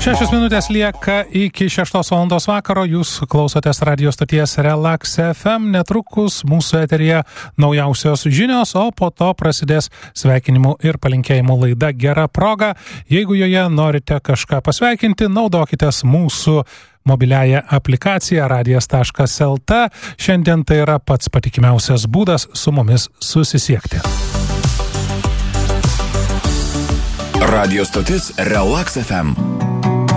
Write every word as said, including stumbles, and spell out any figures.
Šešios minutės lieka iki šeštos valandos vakaro. Jūs klausotės radio stoties Relax F M. Netrukus mūsų eteryje naujausios žinios, o po to prasidės sveikinimų ir palinkėjimų laida Gera proga. Jeigu joje norite kažką pasveikinti, naudokitės mūsų mobiliąją aplikaciją radijas taškas el t. Šiandien tai yra pats patikimiausias būdas su mumis susisiekti. Radio stotis Relax F M.